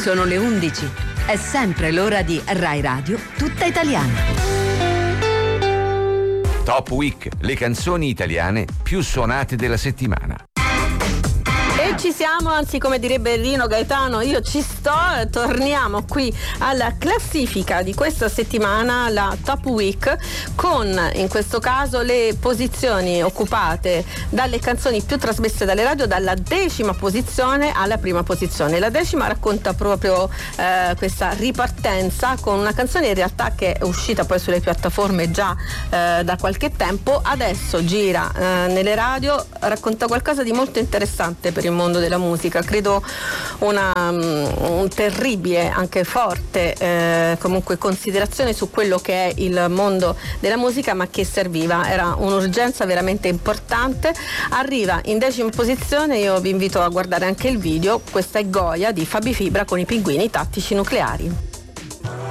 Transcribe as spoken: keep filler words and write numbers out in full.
Sono le undici. È sempre l'ora di Rai Radio Tutta Italiana. Top Week, le canzoni italiane più suonate della settimana. E ci siamo, anzi come direbbe Rino Gaetano, io ci sto. Torniamo qui alla classifica di questa settimana, la Top Week, con in questo caso le posizioni occupate dalle canzoni più trasmesse dalle radio, dalla decima posizione alla prima posizione. La decima racconta proprio eh, questa ripartenza con una canzone in realtà che è uscita poi sulle piattaforme già eh, da qualche tempo, adesso gira eh, nelle radio, racconta qualcosa di molto interessante per il mondo della musica, credo una um, un terribile, anche forte eh, comunque considerazione su quello che è il mondo della musica, ma che serviva, era un'urgenza veramente importante. Arriva in decima posizione, io vi invito a guardare anche il video, questa è Goya di Fabi Fibra con i Pinguini Tattici Nucleari.